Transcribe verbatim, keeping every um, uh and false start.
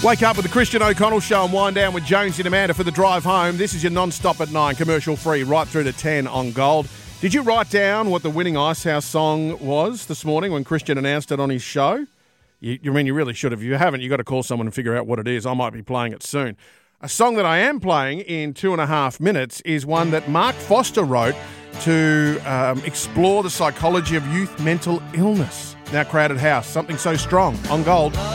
Wake up with the Christian O'Connell Show and wind down with Jones and Amanda for the drive home. This is your non-stop at nine, commercial free, right through to ten on Gold. Did you write down what the winning Icehouse song was this morning when Christian announced it on his show? You, you mean you really should have. If you haven't, you've got to call someone and figure out what it is. I might be playing it soon. A song that I am playing in two and a half minutes is one that Mark Foster wrote to um, explore the psychology of youth mental illness. Now Crowded House, something so strong on Gold.